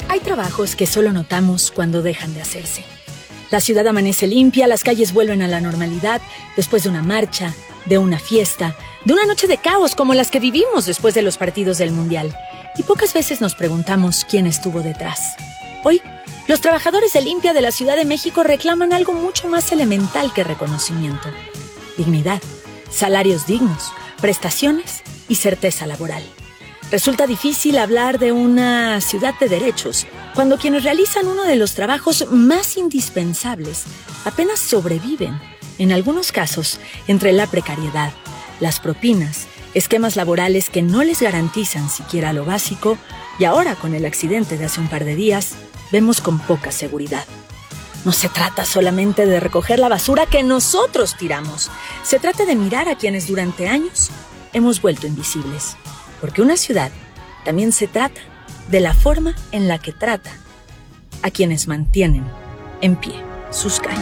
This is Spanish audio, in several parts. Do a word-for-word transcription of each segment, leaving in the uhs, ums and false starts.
Hay trabajos que solo notamos cuando dejan de hacerse. La ciudad amanece limpia, las calles vuelven a la normalidad después de una marcha, de una fiesta, de una noche de caos como las que vivimos después de los partidos del Mundial. Y pocas veces nos preguntamos quién estuvo detrás. Hoy, los trabajadores de limpia de la Ciudad de México reclaman algo mucho más elemental que reconocimiento: dignidad, salarios dignos, prestaciones y certeza laboral. Resulta difícil hablar de una ciudad de derechos cuando quienes realizan uno de los trabajos más indispensables apenas sobreviven, en algunos casos, entre la precariedad, las propinas, esquemas laborales que no les garantizan siquiera lo básico, y ahora, con el accidente de hace un par de días, vemos con poca seguridad. No se trata solamente de recoger la basura que nosotros tiramos. Se trata de mirar a quienes durante años hemos vuelto invisibles. Porque una ciudad también se trata de la forma en la que trata a quienes mantienen en pie sus calles.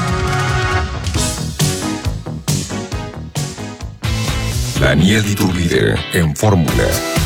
Daniel Iturbide en Fórmula.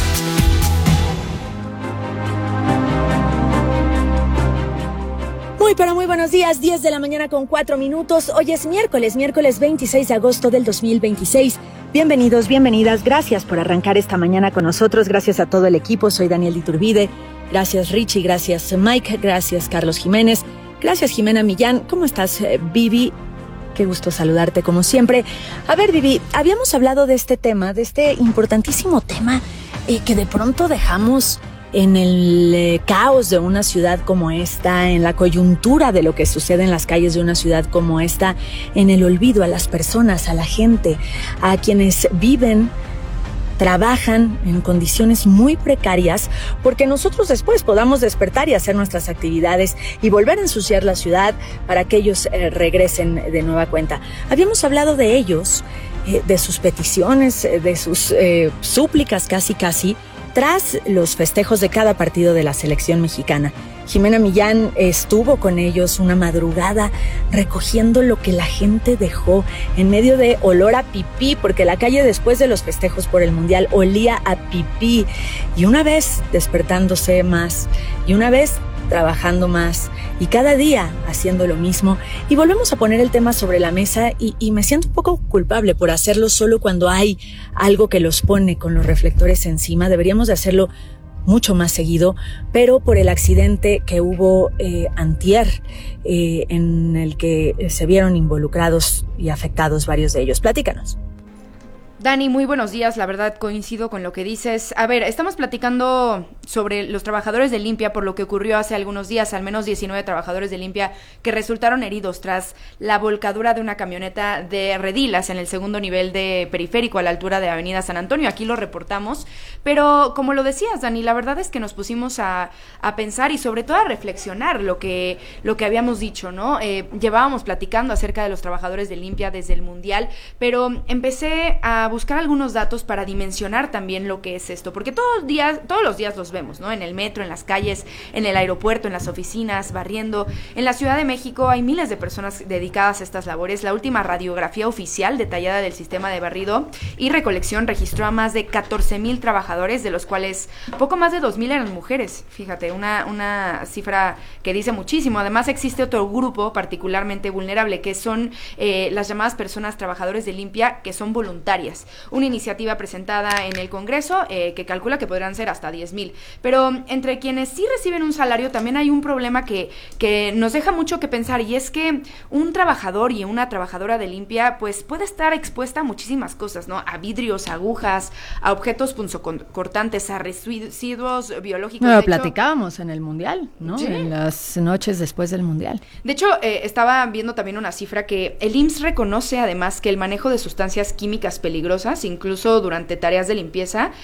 Muy, pero muy buenos días, diez de la mañana con cuatro minutos. Hoy es miércoles, miércoles veintiséis de agosto del dos mil veintiséis. Bienvenidos, bienvenidas, gracias por arrancar esta mañana con nosotros, gracias a todo el equipo. Soy Daniel Iturbide, gracias Richie, gracias Mike, gracias Carlos Jiménez, gracias Jimena Millán. ¿Cómo estás, Vivi? Qué gusto saludarte como siempre. A ver, Vivi, habíamos hablado de este tema, de este importantísimo tema eh, que de pronto dejamos en el eh, caos de una ciudad como esta, en la coyuntura de lo que sucede en las calles de una ciudad como esta, en el olvido a las personas, a la gente, a quienes viven, trabajan en condiciones muy precarias, porque nosotros después podamos despertar y hacer nuestras actividades y volver a ensuciar la ciudad para que ellos eh, regresen de nueva cuenta. Habíamos hablado de ellos, eh, de sus peticiones, eh, de sus eh, súplicas casi casi, tras los festejos de cada partido de la selección mexicana. Jimena Millán estuvo con ellos una madrugada recogiendo lo que la gente dejó en medio de olor a pipí, porque la calle después de los festejos por el Mundial olía a pipí. Y una vez despertándose más, y una vez trabajando más, y cada día haciendo lo mismo, y volvemos a poner el tema sobre la mesa, y, y me siento un poco culpable por hacerlo solo cuando hay algo que los pone con los reflectores encima. Deberíamos de hacerlo mucho más seguido, pero por el accidente que hubo eh, antier, eh, en el que se vieron involucrados y afectados varios de ellos. Platícanos. Dani, muy buenos días, la verdad coincido con lo que dices. A ver, estamos platicando sobre los trabajadores de limpia por lo que ocurrió hace algunos días, al menos diecinueve trabajadores de limpia que resultaron heridos tras la volcadura de una camioneta de Redilas en el segundo nivel de Periférico a la altura de Avenida San Antonio. Aquí lo reportamos, pero como lo decías, Dani, la verdad es que nos pusimos a, a pensar y sobre todo a reflexionar lo que, lo que habíamos dicho, ¿no? Eh, llevábamos platicando acerca de los trabajadores de limpia desde el Mundial, pero empecé a buscar algunos datos para dimensionar también lo que es esto, porque todos los días, todos los días los vemos, ¿no? En el metro, en las calles, en el aeropuerto, en las oficinas, barriendo. En la Ciudad de México hay miles de personas dedicadas a estas labores. La última radiografía oficial detallada del sistema de barrido y recolección registró a más de catorce mil trabajadores, de los cuales poco más de dos mil eran mujeres. Fíjate, una, una cifra que dice muchísimo. Además, existe otro grupo particularmente vulnerable, que son eh, las llamadas personas trabajadores de limpia, que son voluntarias. Una iniciativa presentada en el Congreso eh, que calcula que podrán ser hasta diez mil. Pero entre quienes sí reciben un salario también hay un problema que, que nos deja mucho que pensar, y es que un trabajador y una trabajadora de limpia pues puede estar expuesta a muchísimas cosas, ¿no? A vidrios, a agujas, a objetos punzocortantes, a residuos biológicos. No, lo platicábamos en el Mundial, ¿no? ¿Sí? En las noches después del Mundial. De hecho, eh, estaba viendo también una cifra que el I M S S reconoce además que el manejo de sustancias químicas peligrosas, incluso durante tareas de limpieza,